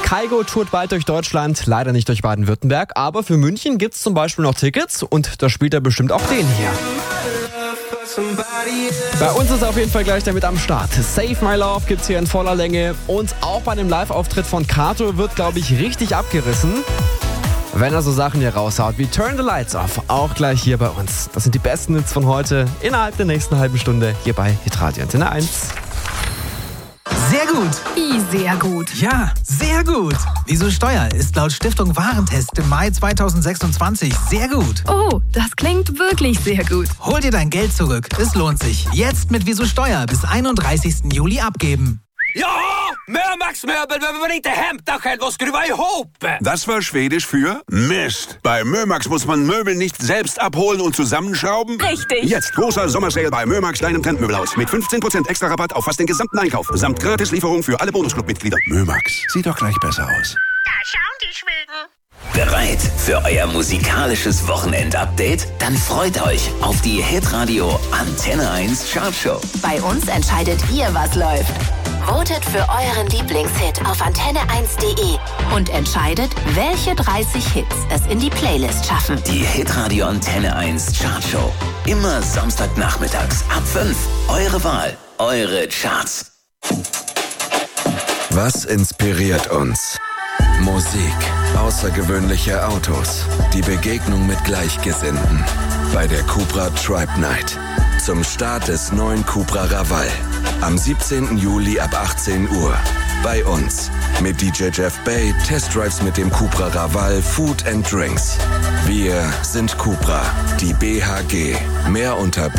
Kygo tourt bald durch Deutschland, leider nicht durch Baden-Württemberg, aber für München gibt's zum Beispiel noch Tickets und da spielt er bestimmt auch den hier. Bei uns ist er auf jeden Fall gleich damit am Start. Save My Love gibt's hier in voller Länge und auch bei einem Live-Auftritt von Kato wird, glaube ich, richtig abgerissen. Wenn er so Sachen hier raushaut wie Turn the Lights Off, auch gleich hier bei uns. Das sind die besten Hits von heute innerhalb der nächsten halben Stunde hier bei Hitradio Antenne 1. Sehr gut. Wie sehr gut? Ja, sehr gut. Wieso Steuer ist laut Stiftung Warentest im Mai 2026 sehr gut. Oh, das klingt wirklich sehr gut. Hol dir dein Geld zurück. Es lohnt sich. Jetzt mit Wieso Steuer bis 31. Juli abgeben. Ja, Mömax-Möbel, wenn man inte hämtar själv och skruva ihop. Das war Schwedisch für Mist. Bei Mömax muss man Möbel nicht selbst abholen und zusammenschrauben. Richtig. Jetzt großer Sommersale bei Mömax, deinem Trendmöbelhaus. Mit 15% extra Rabatt auf fast den gesamten Einkauf. Samt Gratislieferung für alle Bonusclub-Mitglieder. Mömax, sieht doch gleich besser aus. Da schauen die Schweden. Bereit für euer musikalisches Wochenend-Update? Dann freut euch auf die Hitradio Antenne 1 Chartshow. Bei uns entscheidet ihr, was läuft. Votet für euren Lieblingshit auf antenne1.de und entscheidet, welche 30 Hits es in die Playlist schaffen. Die Hitradio Antenne 1 Chartshow. Immer Samstagnachmittags ab 5. Eure Wahl, eure Charts. Was inspiriert uns? Musik, außergewöhnliche Autos, die Begegnung mit Gleichgesinnten. Bei der Cupra Tribe Night. Zum Start des neuen Cupra Raval. Am 17. Juli ab 18 Uhr. Bei uns. Mit DJ Jeff Bay, Testdrives mit dem Cupra Raval, Food and Drinks. Wir sind Cupra, die BHG. Mehr unter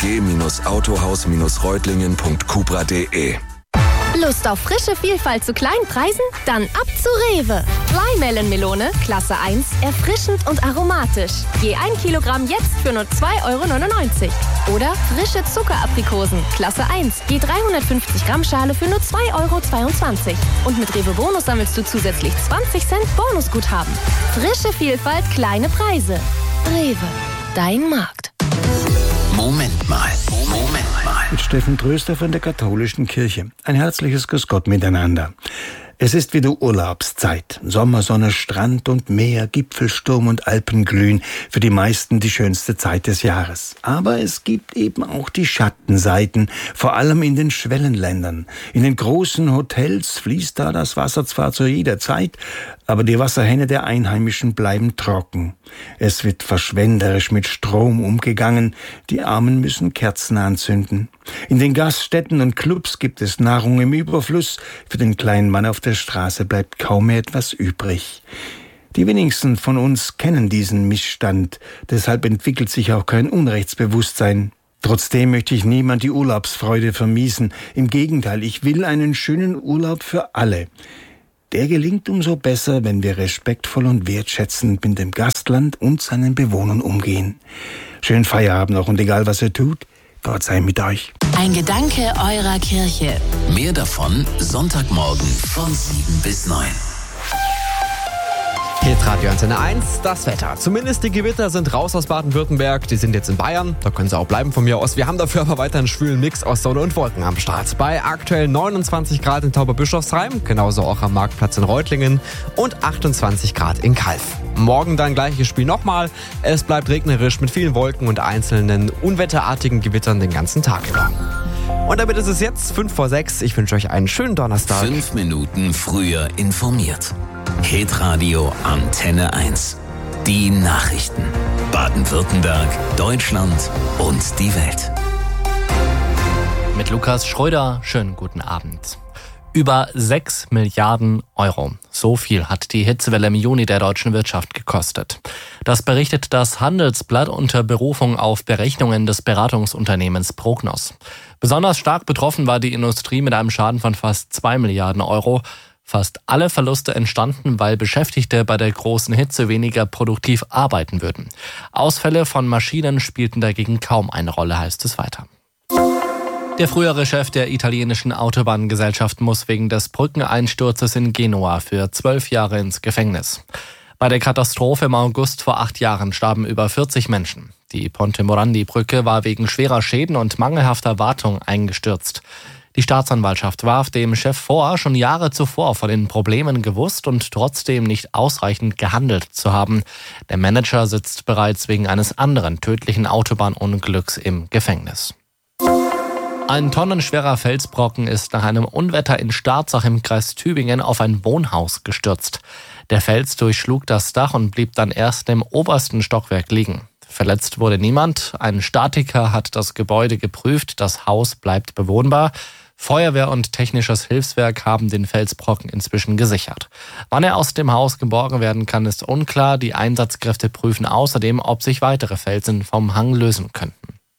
bhg-autohaus-reutlingen.cupra.de. Lust auf frische Vielfalt zu kleinen Preisen? Dann ab zu Rewe. Fly-Melon-Melone, Klasse 1, erfrischend und aromatisch. Je 1 Kilogramm jetzt für nur 2,99 €. Oder frische Zuckeraprikosen, Klasse 1, je 350 Gramm Schale für nur 2,22 €. Und mit Rewe Bonus sammelst du zusätzlich 20 Cent Bonusguthaben. Frische Vielfalt, kleine Preise. Rewe, dein Markt. Moment mal. Mit Steffen Tröster von der Katholischen Kirche. Ein herzliches Grüß Gott miteinander. Es ist wieder Urlaubszeit. Sommersonne, Strand und Meer, Gipfelsturm und Alpenglühen. Für die meisten die schönste Zeit des Jahres. Aber es gibt eben auch die Schattenseiten, vor allem in den Schwellenländern. In den großen Hotels fließt da das Wasser zwar zu jeder Zeit, aber die Wasserhähne der Einheimischen bleiben trocken. Es wird verschwenderisch mit Strom umgegangen. Die Armen müssen Kerzen anzünden. In den Gaststätten und Clubs gibt es Nahrung im Überfluss. Für den kleinen Mann auf der Straße bleibt kaum mehr etwas übrig. Die wenigsten von uns kennen diesen Missstand. Deshalb entwickelt sich auch kein Unrechtsbewusstsein. Trotzdem möchte ich niemand die Urlaubsfreude vermiesen. Im Gegenteil, ich will einen schönen Urlaub für alle. Der gelingt umso besser, wenn wir respektvoll und wertschätzend mit dem Gastland und seinen Bewohnern umgehen. Schönen Feierabend noch und egal was ihr tut, Gott sei mit euch. Ein Gedanke eurer Kirche. Mehr davon Sonntagmorgen von 7 bis 9. Hitradio Antenne 1, das Wetter. Zumindest die Gewitter sind raus aus Baden-Württemberg. Die sind jetzt in Bayern. Da können sie auch bleiben von mir aus. Wir haben dafür aber weiter einen schwülen Mix aus Sonne und Wolken am Start. Bei aktuell 29 Grad in Tauberbischofsheim, genauso auch am Marktplatz in Reutlingen und 28 Grad in Calw. Morgen dann gleiches Spiel nochmal. Es bleibt regnerisch mit vielen Wolken und einzelnen unwetterartigen Gewittern den ganzen Tag über. Und damit ist es jetzt 5 vor 6. Ich wünsche euch einen schönen Donnerstag. 5 Minuten früher informiert. Hitradio Antenne 1. Die Nachrichten. Baden-Württemberg, Deutschland und die Welt. Mit Lukas Schröder, schönen guten Abend. Über 6 Milliarden Euro. So viel hat die Hitzewelle im Juni der deutschen Wirtschaft gekostet. Das berichtet das Handelsblatt unter Berufung auf Berechnungen des Beratungsunternehmens Prognos. Besonders stark betroffen war die Industrie mit einem Schaden von fast 2 Milliarden Euro. Fast alle Verluste entstanden, weil Beschäftigte bei der großen Hitze weniger produktiv arbeiten würden. Ausfälle von Maschinen spielten dagegen kaum eine Rolle, heißt es weiter. Der frühere Chef der italienischen Autobahngesellschaft muss wegen des Brückeneinsturzes in Genua für 12 Jahre ins Gefängnis. Bei der Katastrophe im August vor 8 Jahren starben über 40 Menschen. Die Ponte Morandi-Brücke war wegen schwerer Schäden und mangelhafter Wartung eingestürzt. Die Staatsanwaltschaft warf dem Chef vor, schon Jahre zuvor von den Problemen gewusst und trotzdem nicht ausreichend gehandelt zu haben. Der Manager sitzt bereits wegen eines anderen tödlichen Autobahnunglücks im Gefängnis. Ein tonnenschwerer Felsbrocken ist nach einem Unwetter in Starzach im Kreis Tübingen auf ein Wohnhaus gestürzt. Der Fels durchschlug das Dach und blieb dann erst im obersten Stockwerk liegen. Verletzt wurde niemand. Ein Statiker hat das Gebäude geprüft. Das Haus bleibt bewohnbar. Feuerwehr und technisches Hilfswerk haben den Felsbrocken inzwischen gesichert. Wann er aus dem Haus geborgen werden kann, ist unklar. Die Einsatzkräfte prüfen außerdem, ob sich weitere Felsen vom Hang lösen könnten.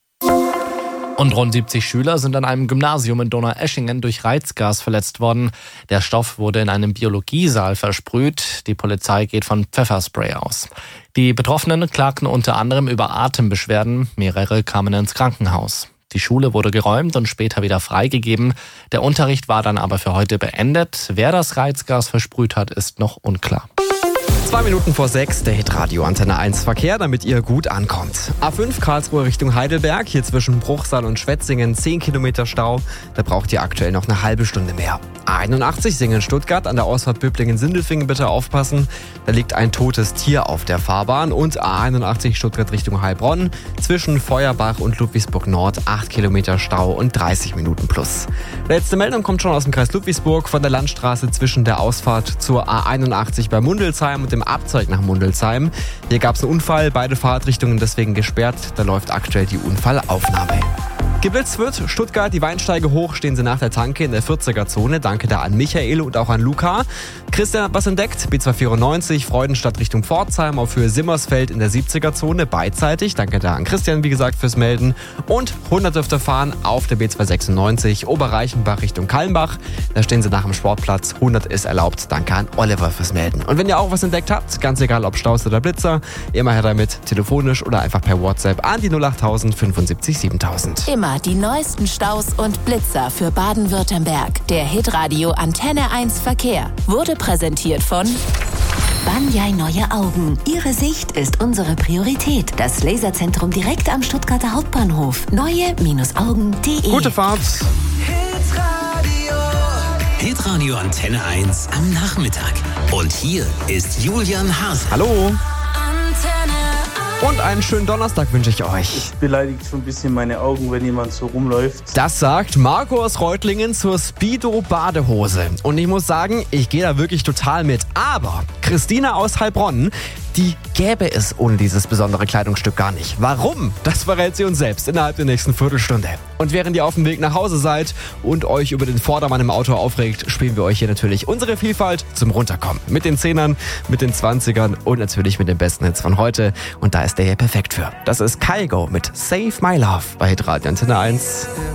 Und rund 70 Schüler sind an einem Gymnasium in Donaueschingen durch Reizgas verletzt worden. Der Stoff wurde in einem Biologiesaal versprüht. Die Polizei geht von Pfefferspray aus. Die Betroffenen klagten unter anderem über Atembeschwerden. Mehrere kamen ins Krankenhaus. Die Schule wurde geräumt und später wieder freigegeben. Der Unterricht war dann aber für heute beendet. Wer das Reizgas versprüht hat, ist noch unklar. 2 Minuten vor 6, der Hitradio Antenne 1 Verkehr, damit ihr gut ankommt. A5 Karlsruhe Richtung Heidelberg, hier zwischen Bruchsal und Schwetzingen 10 Kilometer Stau. Da braucht ihr aktuell noch eine halbe Stunde mehr. A81 Singen-Stuttgart, an der Ausfahrt Böblingen-Sindelfingen bitte aufpassen. Da liegt ein totes Tier auf der Fahrbahn. Und A81 Stuttgart Richtung Heilbronn, zwischen Feuerbach und Ludwigsburg Nord 8 Kilometer Stau und 30 Minuten plus. Letzte Meldung kommt schon aus dem Kreis Ludwigsburg von der Landstraße zwischen der Ausfahrt zur A81 bei Mundelsheim und dem Abzweig nach Mundelsheim. Hier gab es einen Unfall, beide Fahrtrichtungen deswegen gesperrt. Da läuft aktuell die Unfallaufnahme. Geblitzt wird Stuttgart, die Weinsteige hoch, stehen sie nach der Tanke in der 40er-Zone. Danke da an Michael und auch an Luca. Christian hat was entdeckt, B294, Freudenstadt Richtung Pforzheim auf Höhe Simmersfeld in der 70er-Zone, beidseitig. Danke da an Christian, wie gesagt, fürs Melden. Und 100 dürfte fahren auf der B296, Oberreichenbach Richtung Kalmbach. Da stehen sie nach dem Sportplatz, 100 ist erlaubt. Danke an Oliver fürs Melden. Und wenn ihr auch was entdeckt habt, ganz egal ob Staus oder Blitzer, immer her damit, telefonisch oder einfach per WhatsApp an die 08000 75 7000. Immer die neuesten Staus und Blitzer für Baden-Württemberg. Der Hitradio Antenne 1 Verkehr wurde präsentiert von Banyai Neue Augen. Ihre Sicht ist unsere Priorität. Das Laserzentrum direkt am Stuttgarter Hauptbahnhof. Neue-Augen.de. Gute Fahrt. Hitradio Antenne 1 am Nachmittag. Und hier ist Julian Haas. Hallo. Und einen schönen Donnerstag wünsche ich euch. Es beleidigt schon ein bisschen meine Augen, wenn jemand so rumläuft. Das sagt Marco aus Reutlingen zur Speedo-Badehose. Und ich muss sagen, ich gehe da wirklich total mit. Aber Christina aus Heilbronn, die gäbe es ohne dieses besondere Kleidungsstück gar nicht. Warum? Das verrät sie uns selbst innerhalb der nächsten Viertelstunde. Und während ihr auf dem Weg nach Hause seid und euch über den Vordermann im Auto aufregt, spielen wir euch hier natürlich unsere Vielfalt zum Runterkommen. Mit den 10ern, mit den 20ern und natürlich mit den besten Hits von heute. Und da ist der hier perfekt für. Das ist Kygo mit Save My Love bei Hitradio Antenne 1.